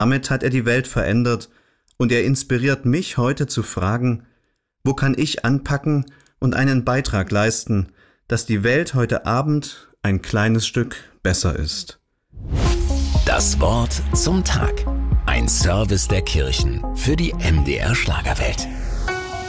Damit hat er die Welt verändert und er inspiriert mich heute zu fragen, wo kann ich anpacken und einen Beitrag leisten, dass die Welt heute Abend ein kleines Stück besser ist. Das Wort zum Tag. Ein Service der Kirchen für die MDR Schlagerwelt.